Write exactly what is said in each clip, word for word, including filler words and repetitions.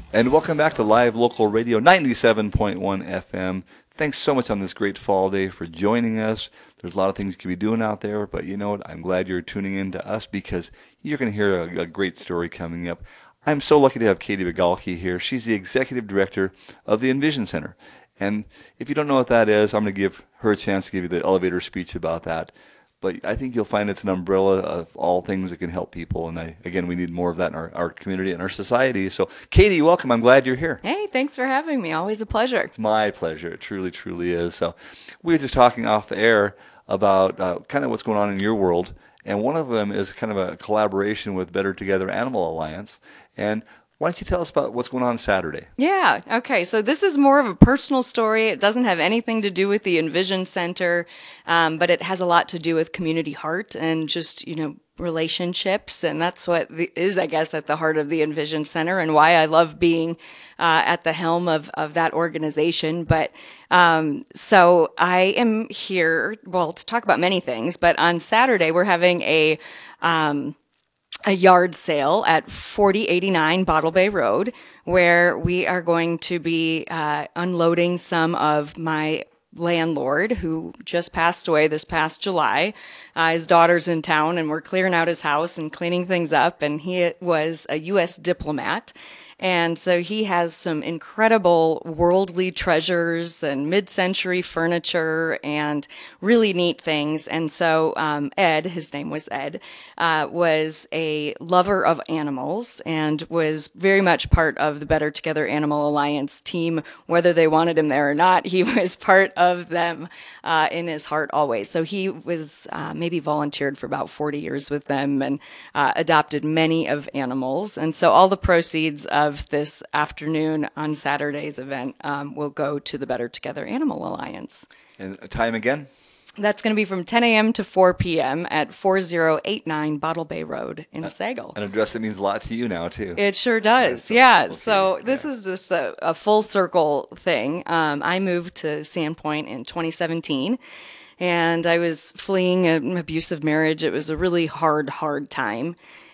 And welcome back to Live Local Radio ninety-seven point one F M. Thanks so much on this great fall day for joining us. There's a lot of things you could be doing out there, but you know what? I'm glad you're tuning in to us because you're going to hear a, a great story coming up. I'm so lucky to have Katie Bigalki here. She's the executive director of the Envision Center. And if you don't know what that is, I'm going to give her a chance to give you the elevator speech about that. But I think you'll find it's an umbrella of all things that can help people. And I, again, we need more of that in our, our community and our society. So, Katie, welcome. I'm glad you're here. Hey, thanks for having me. Always a pleasure. It's my pleasure. It truly, truly is. So, we were just talking off the air about uh, kind of what's going on in your world. And one of them is kind of a collaboration with Better Together Animal Alliance. And why don't you tell us about what's going on Saturday? Yeah, okay. So this is more of a personal story. It doesn't have anything to do with the Envision Center, um, but it has a lot to do with community heart and just, you know, relationships. And that's what the, is, I guess, at the heart of the Envision Center and why I love being uh, at the helm of, of that organization. But um, so I am here, well, to talk about many things, but on Saturday we're having a... Um, a yard sale at forty eighty-nine Bottle Bay Road, where we are going to be uh, unloading some of my landlord who just passed away this past July. Uh, his daughter's in town, and we're clearing out his house and cleaning things up, and he was a U S diplomat. And so he has some incredible worldly treasures and mid-century furniture and really neat things. And so um, Ed, his name was Ed, uh, was a lover of animals and was very much part of the Better Together Animal Alliance team, whether they wanted him there or not. He was part of them uh, in his heart always. So he was uh, maybe volunteered for about forty years with them and uh, adopted many of animals. And so all the proceeds of Of this afternoon on Saturday's event um, will go to the Better Together Animal Alliance. And time again? That's going to be from ten a.m. to four p.m. at forty eighty-nine Bottle Bay Road in uh, Sagal. An address that means a lot to you now, too. It sure does, yeah. So this yeah. is just a, a full circle thing. Um, I moved to Sandpoint in twenty seventeen. And I was fleeing an abusive marriage. It was a really hard, hard time.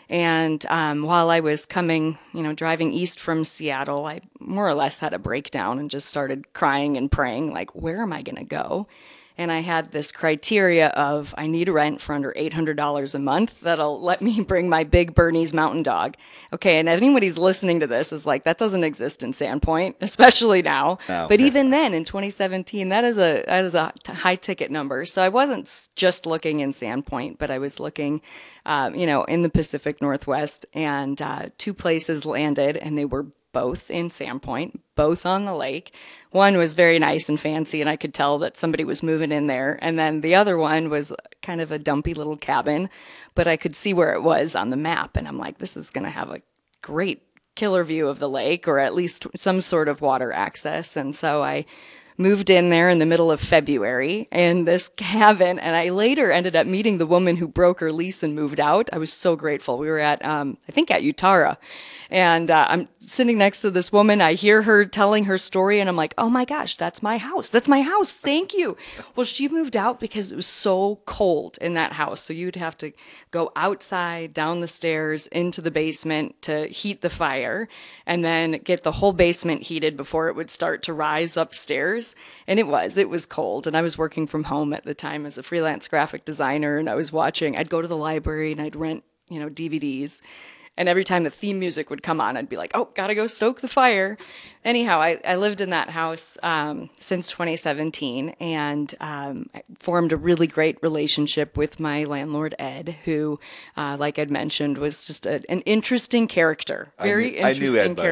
And um, while I was coming, you know, driving east from Seattle, I more or less had a breakdown and just started crying and praying, like, where am I going to go? And I had this criteria of I need a rent for under eight hundred dollars a month that'll let me bring my big Bernese mountain dog. Okay, and anybody's listening to this is like, that doesn't exist in Sandpoint, especially now. Oh, but okay. Even then, in twenty seventeen, that is a that is a high ticket number. So I wasn't just looking in Sandpoint, but I was looking, um, you know, in the Pacific Northwest. And uh, two places landed, and they were both in Sandpoint, both on the lake. One was very nice and fancy, and I could tell that somebody was moving in there. And then the other one was kind of a dumpy little cabin, but I could see where it was on the map. And I'm like, this is going to have a great killer view of the lake, or at least some sort of water access. And so I moved in there in the middle of February in this cabin, and I later ended up meeting the woman who broke her lease and moved out. I was so grateful. We were at, um, I think at Utara, and uh, I'm sitting next to this woman. I hear her telling her story, and I'm like, oh my gosh, that's my house. That's my house. Thank you. Well, she moved out because it was so cold in that house, so you'd have to go outside, down the stairs, into the basement to heat the fire, and then get the whole basement heated before it would start to rise upstairs. And it was, it was cold. And I was working from home at the time as a freelance graphic designer. And I was watching, I'd go to the library and I'd rent, you know, D V Ds. And every time the theme music would come on, I'd be like, oh, gotta go stoke the fire. Anyhow, I, I lived in that house um, since twenty seventeen and um, formed a really great relationship with my landlord, Ed, who, uh, like I'd mentioned, was just a, an interesting character. Very I knew, interesting I knew Ed, character.